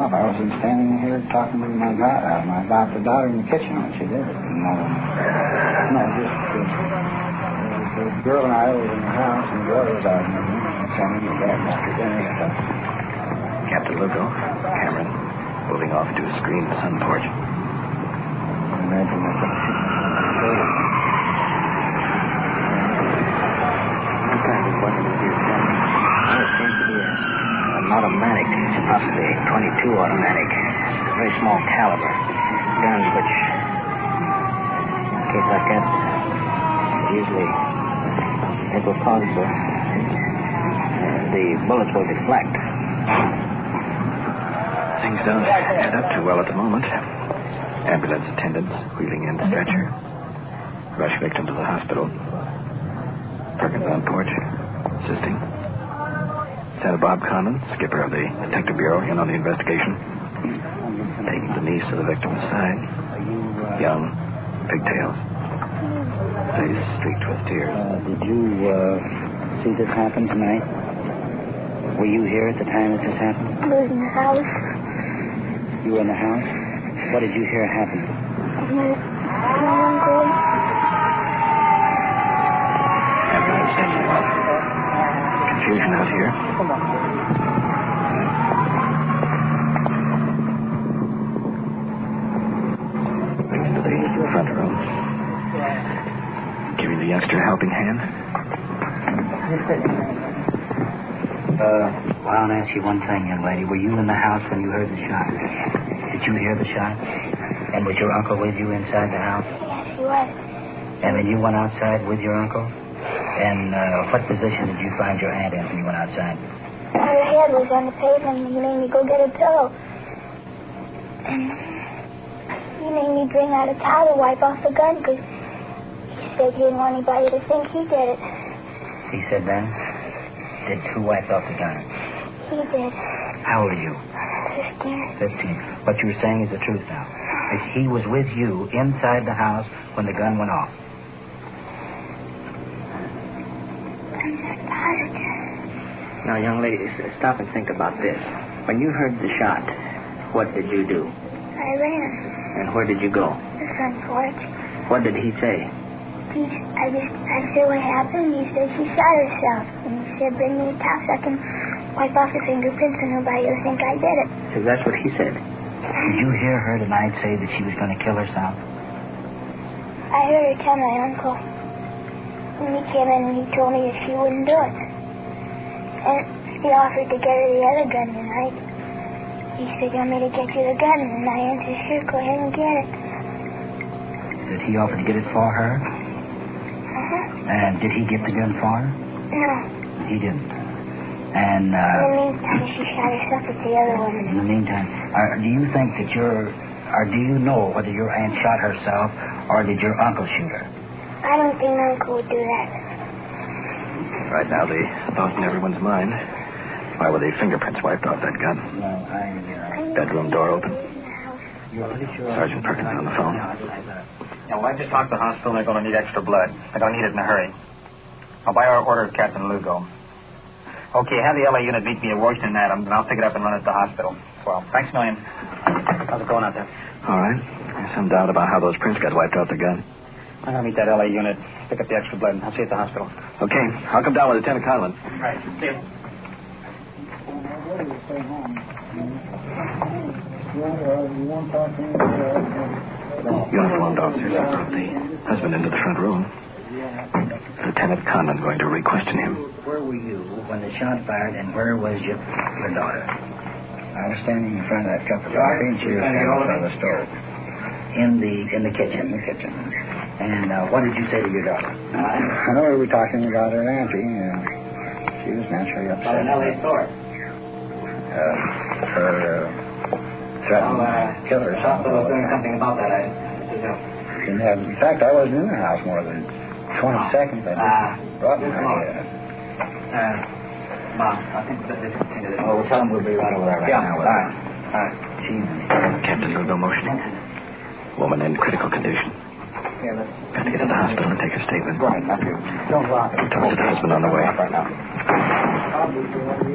I was standing here talking to my daughter in the kitchen when she did it. The girl and I was in the house, and the girl was out and sending me back after dinner and stuff. Captain Lugo, Cameron, moving off to a screened sun porch. Imagine that. I'm kind of wondering if you're telling me. It seems to be an automatic. It's possibly a .22 automatic. It's a very small caliber. Guns which, in a case like that, usually it will cause the bullets will deflect. Things don't add up too well at the moment. Ambulance attendants wheeling in the stretcher. Rush victim to the hospital. Perkins on porch, assisting. Lieutenant Bob Conlon, skipper of the Detective Bureau, in on the investigation. Taking the niece of the victim aside. Young, pigtails. Face streaked with tears. Did you see this happen tonight? Were you here at the time that this happened? I was in the house. You were in the house? What did you hear happen? My uncle. Ambulance taking off. Confusion out here. Brings to the front room. Giving the youngster a helping hand. Well, I'll ask you one thing, young lady. Were you in the house when you heard the shot? Did you hear the shot? And was your uncle with you inside the house? Yes, he was. And then you went outside with your uncle? And what position did you find your aunt in when you went outside? Her head was on the pavement, and he made me go get a pillow. And he made me bring out a towel to wipe off the gun, because he said he didn't want anybody to think he did it. He said then? Did who wipe off the gun? He did. How old are you? 15. 15. What you were saying is the truth now. He was with you inside the house when the gun went off. I'm not positive. Now, young lady, stop and think about this. When you heard the shot, what did you do? I ran. And where did you go? The front porch. What did he say? I said what happened. He said she shot herself. And he said, bring me a towel so I can wipe off the fingerprints and nobody will think I did it. So that's what he said. Did you hear her tonight say that she was going to kill herself? I heard her tell my uncle. When he came in and he told me that she wouldn't do it. And he offered to get her the other gun tonight. He said, you want me to get you the gun? And I answered, sure, go ahead and get it. Did he offer to get it for her? And did he get the gun for her? No. He didn't. And, in the meantime, she shot herself at the other one. In the meantime, do you think that do you know whether your aunt shot herself or did your uncle shoot her? I don't think my uncle would do that. Right now, the thought in everyone's mind. Why were the fingerprints wiped off that gun? Well, Bedroom door open. Sure. Sergeant Perkins on the phone. Yeah, well, I just talked to the hospital. They're going to need extra blood. They're going to need it in a hurry. I'll buy our order of Captain Lugo. Okay, have the LA unit meet me at Washington Adams, and I'll pick it up and run it to the hospital. Well, thanks a million. How's it going out there? All right. There's some doubt about how those prints got wiped off the gun. I'm going to meet that LA unit, pick up the extra blood, and I'll see you at the hospital. Okay. I'll come down with Lieutenant Conlon. All right. See you. Uniformed officers brought the husband into the front room. Lieutenant Conlon going to re-question him. Where were you when the shot fired, and where was your daughter? I was standing in front of that cup of coffee, and she was standing in front of the stove. In the kitchen. In the kitchen. And what did you say to your daughter? I know we were talking about her auntie, and she was naturally upset. About an LA store. Her threatened to kill herself. I was doing something about that. In fact, I wasn't in the house more than 20 seconds. I just brought my idea. Mom, I think that this is... Oh, we'll tell them we'll be right over there now. All right. Captain Lugo motioning. Woman in critical condition. Got to get to the hospital and take her statement. Right, thank you. Don't rock it. Talk to the husband on the way. Right now.